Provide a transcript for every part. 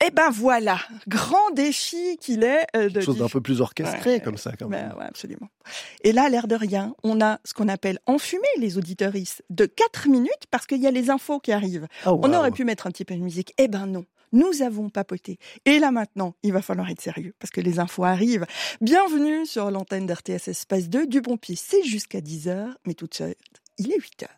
Eh ben voilà, grand défi qu'il est. Quelque chose d'un peu plus orchestré comme ça. Quand même. Ouais, absolument. Et là, l'air de rien, on a ce qu'on appelle enfumer les auditeuristes de 4 minutes parce qu'il y a les infos qui arrivent. Oh, wow. On aurait pu mettre un petit peu de musique. Eh ben non. Nous avons papoté. Et là maintenant, il va falloir être sérieux parce que les infos arrivent. Bienvenue sur l'antenne d'RTS Espace 2. Du bon pied, c'est jusqu'à 10h, mais tout de suite, il est 8h.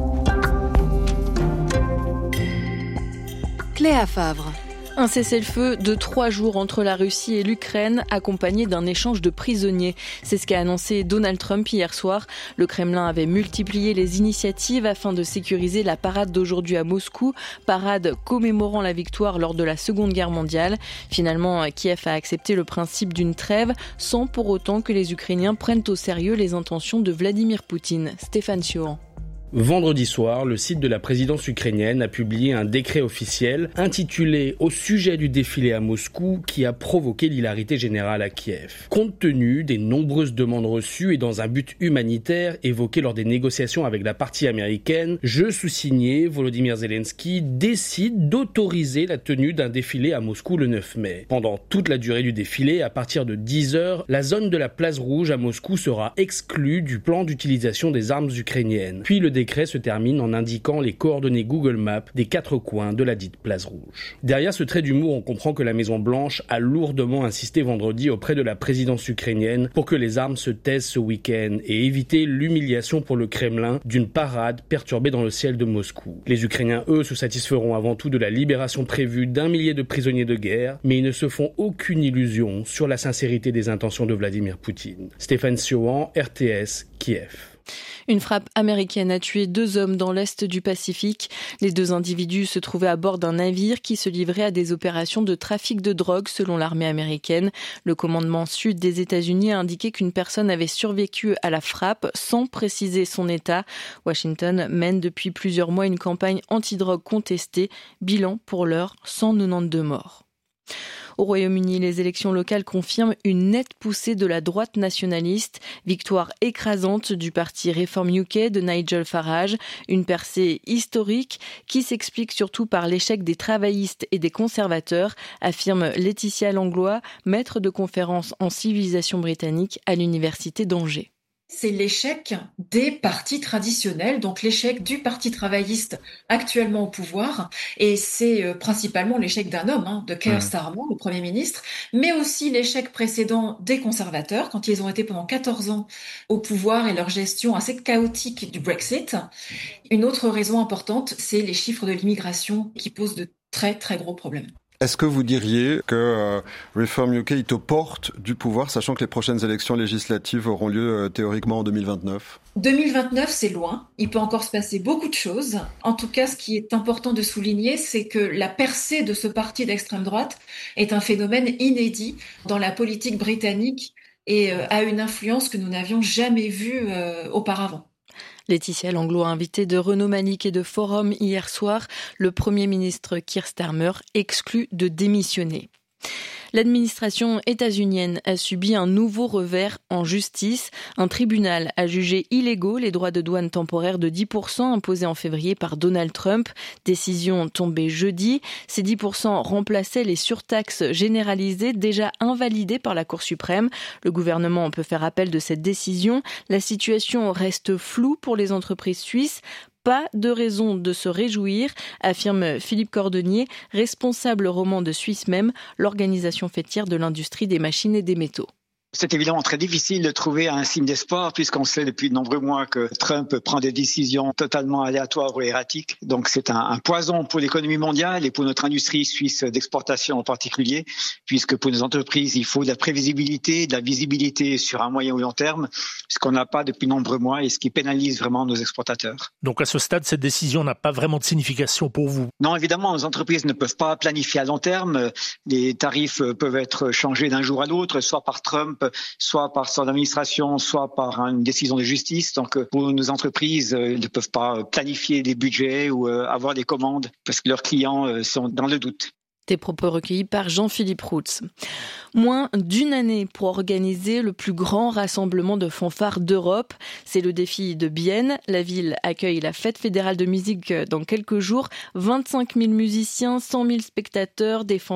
Cléa Favre. Un cessez-le-feu de 3 jours entre la Russie et l'Ukraine, accompagné d'un échange de prisonniers. C'est ce qu'a annoncé Donald Trump hier soir. Le Kremlin avait multiplié les initiatives afin de sécuriser la parade d'aujourd'hui à Moscou, parade commémorant la victoire lors de la Seconde Guerre mondiale. Finalement, Kiev a accepté le principe d'une trêve, sans pour autant que les Ukrainiens prennent au sérieux les intentions de Vladimir Poutine. Stéphane Sioran. Vendredi soir, le site de la présidence ukrainienne a publié un décret officiel intitulé « Au sujet du défilé à Moscou » qui a provoqué l'hilarité générale à Kiev. Compte tenu des nombreuses demandes reçues et dans un but humanitaire évoqué lors des négociations avec la partie américaine, je sous-signé, Volodymyr Zelensky décide d'autoriser la tenue d'un défilé à Moscou le 9 mai. Pendant toute la durée du défilé, à partir de 10h, la zone de la place rouge à Moscou sera exclue du plan d'utilisation des armes ukrainiennes. Puis le décret se termine en indiquant les coordonnées Google Maps des 4 coins de la dite place rouge. Derrière ce trait d'humour, on comprend que la Maison-Blanche a lourdement insisté vendredi auprès de la présidence ukrainienne pour que les armes se taisent ce week-end et éviter l'humiliation pour le Kremlin d'une parade perturbée dans le ciel de Moscou. Les Ukrainiens, eux, se satisferont avant tout de la libération prévue d'1 millier de prisonniers de guerre, mais ils ne se font aucune illusion sur la sincérité des intentions de Vladimir Poutine. Stéphane Sioran, RTS, Kiev. Une frappe américaine a tué 2 hommes dans l'est du Pacifique. Les 2 individus se trouvaient à bord d'un navire qui se livrait à des opérations de trafic de drogue selon l'armée américaine. Le commandement sud des États-Unis a indiqué qu'une personne avait survécu à la frappe sans préciser son état. Washington mène depuis plusieurs mois une campagne anti-drogue contestée. Bilan pour l'heure, 192 morts. Au Royaume-Uni, les élections locales confirment une nette poussée de la droite nationaliste. Victoire écrasante du parti Reform UK de Nigel Farage. Une percée historique qui s'explique surtout par l'échec des travaillistes et des conservateurs, affirme Laetitia Langlois, maître de conférence en civilisation britannique à l'université d'Angers. C'est l'échec des partis traditionnels, donc l'échec du parti travailliste actuellement au pouvoir, et c'est principalement l'échec d'un homme, de Keir Starmer, le Premier ministre, mais aussi l'échec précédent des conservateurs, quand ils ont été pendant 14 ans au pouvoir et leur gestion assez chaotique du Brexit. Une autre raison importante, c'est les chiffres de l'immigration qui posent de très très gros problèmes. Est-ce que vous diriez que Reform UK est aux portes du pouvoir, sachant que les prochaines élections législatives auront lieu théoriquement en 2029 ? 2029, c'est loin. Il peut encore se passer beaucoup de choses. En tout cas, ce qui est important de souligner, c'est que la percée de ce parti d'extrême droite est un phénomène inédit dans la politique britannique et a une influence que nous n'avions jamais vue auparavant. Laetitia Langlois, invitée de Renaud Malik et de Forum hier soir, le Premier ministre Keir Starmer exclut de démissionner. L'administration états-unienne a subi un nouveau revers en justice. Un tribunal a jugé illégaux les droits de douane temporaires de 10% imposés en février par Donald Trump. Décision tombée jeudi. Ces 10% remplaçaient les surtaxes généralisées déjà invalidées par la Cour suprême. Le gouvernement peut faire appel de cette décision. La situation reste floue pour les entreprises suisses. Pas de raison de se réjouir, affirme Philippe Cordonnier, responsable roman de Suisse Même, l'organisation fêtière de l'industrie des machines et des métaux. C'est évidemment très difficile de trouver un signe d'espoir puisqu'on sait depuis de nombreux mois que Trump prend des décisions totalement aléatoires ou erratiques. Donc c'est un poison pour l'économie mondiale et pour notre industrie suisse d'exportation en particulier, puisque pour nos entreprises, il faut de la prévisibilité, de la visibilité sur un moyen ou long terme, ce qu'on n'a pas depuis de nombreux mois et ce qui pénalise vraiment nos exportateurs. Donc à ce stade, cette décision n'a pas vraiment de signification pour vous? Non, évidemment, nos entreprises ne peuvent pas planifier à long terme. Les tarifs peuvent être changés d'un jour à l'autre, soit par Trump, soit par son administration, soit par une décision de justice. Donc pour nos entreprises, ils ne peuvent pas planifier des budgets ou avoir des commandes parce que leurs clients sont dans le doute. Des propos recueillis par Jean-Philippe Routz. Moins d'une année pour organiser le plus grand rassemblement de fanfares d'Europe. C'est le défi de Bienne. La ville accueille la fête fédérale de musique dans quelques jours. 25 000 musiciens, 100 000 spectateurs, des fanfares